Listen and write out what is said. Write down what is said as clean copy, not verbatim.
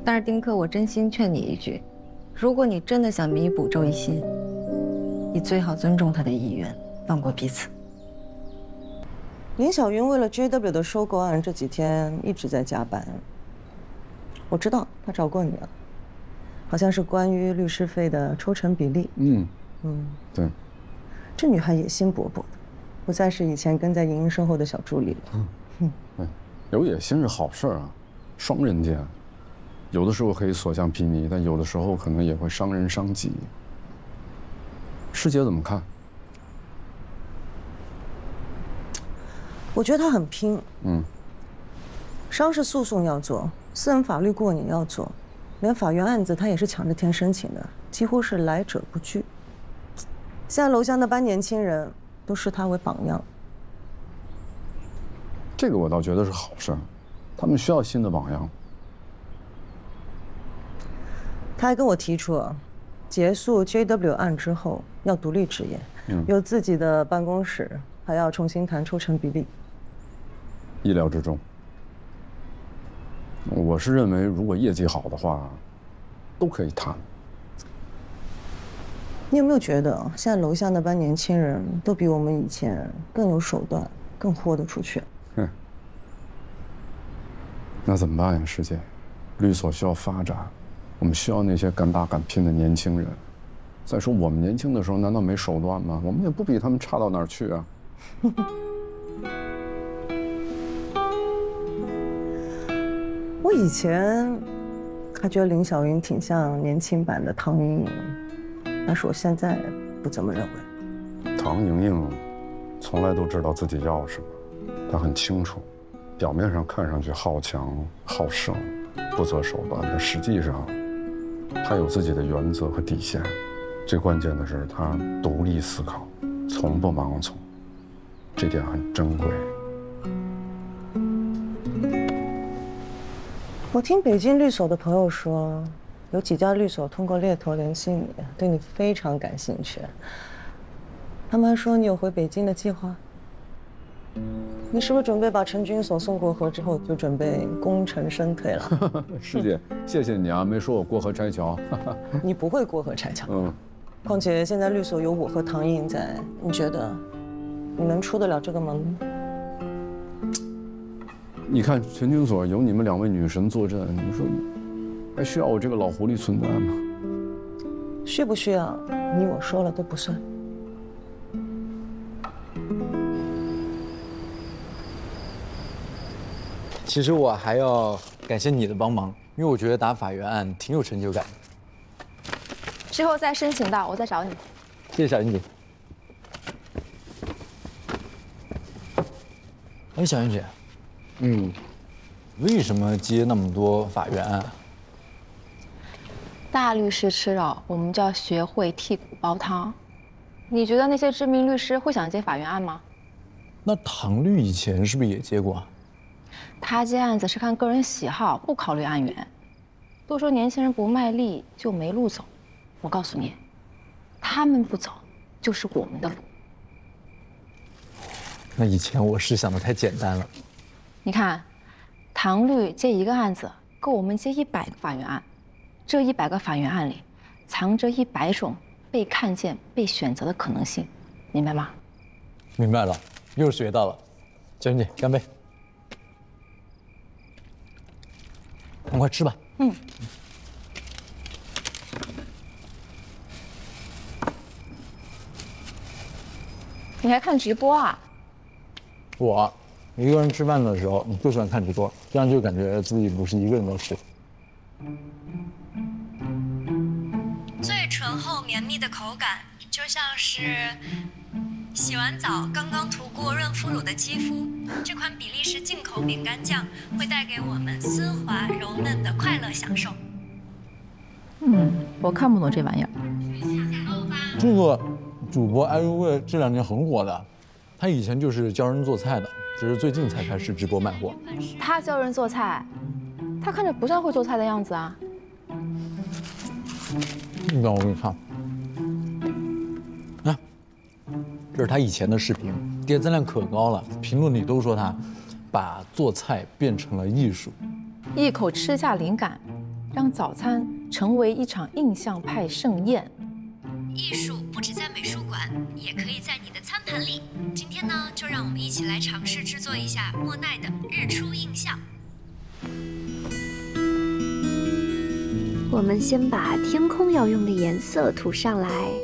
但是丁克，我真心劝你一句，如果你真的想弥补周一新，你最好尊重他的意愿，放过彼此。 林小云为了 JW 的收购案，这几天一直在加班。我知道他找过你了，好像是关于律师费的抽成比例。 对。 这女孩野心勃勃的，不再是以前跟在莹莹身后的小助理了。 对，有野心是好事啊，双刃剑。有的时候可以所向披靡，但有的时候可能也会伤人伤己。师姐怎么看？ 我觉得他很拼。商事诉讼要做，私人法律过你要做，连法院案子他也是抢着填申请的，几乎是来者不拒。现在楼下那班年轻人都视他为榜样。 这个我倒觉得是好事，他们需要新的榜样。 他还跟我提出，结束 JW 案之后要独立执业，有自己的办公室，还要重新谈抽成比例。 意料之中。我是认为，如果业绩好的话，都可以谈。 你有没有觉得，现在楼下那班年轻人都比我们以前更有手段，更豁得出去？ 那怎么办呀，师姐？律所需要发展，我们需要那些敢打敢拼的年轻人。再说我们年轻的时候难道没手段吗？我们也不比他们差到哪儿去啊。 我以前还觉得林小云挺像年轻版的唐莹莹，但是我现在不这么认为。 唐莹莹从来都知道自己要什么，她很清楚，表面上看上去好强好胜，不择手段，但实际上她有自己的原则和底线。最关键的是，她独立思考，从不盲从，这点很珍贵。 我听北京律所的朋友说，有几家律所通过猎头联系你，对你非常感兴趣。他们还说你有回北京的计划。你是不是准备把陈军所送过河之后，就准备功成身退了？ 师姐，谢谢你啊，没说我过河拆桥。 你不会过河拆桥。况且现在律所有我和唐莹在，你觉得你能出得了这个门吗？ 你看陈军所有你们2位女神坐镇，你说还需要我这个老狐狸存在吗？ 需不需要，你我说了都不算。 其实我还要感谢你的帮忙，因为我觉得打法院案挺有成就感的。 之后再申请到，我再找你。 谢谢小云姐。哎，小云姐，为什么接那么多法院案？ 大律师吃肉，我们就要学会剔骨煲汤。你觉得那些知名律师会想接法院案吗？ 那唐律以前是不是也接过？ 他接案子是看个人喜好，不考虑案源。都说年轻人不卖力就没路走，我告诉你，他们不走就是我们的路。 那以前我是想的太简单了。 你看，唐律接一个案子，够我们接100个法院案。这100个法院案里，藏着100种被看见、被选择的可能性，明白吗？ 明白了，又学到了。小云姐，干杯！赶快吃吧。 你还看直播啊？ 我一个人吃饭的时候就喜欢看直播，这样就感觉自己不是一个人在吃。 最醇厚绵密的口感，就像是洗完澡刚刚涂过润肤乳的肌肤。这款比利时进口饼干酱会带给我们丝滑柔嫩的快乐享受。 我看不懂这玩意儿。 这个主播艾如慧这2年很火的，他以前就是教人做菜的，只是最近才开始直播卖货。 他教人做菜，他看着不像会做菜的样子啊。 你等我给你看。啊，这是他以前的视频，点赞量可高了，评论里都说他把做菜变成了艺术。 一口吃下灵感， 让早餐成为一场印象派盛宴。 艺术不只在美术馆，也可以在你的餐盘里。今天呢，就让我们一起来尝试制作一下莫奈的日出印象。 我们先把天空要用的颜色涂上来。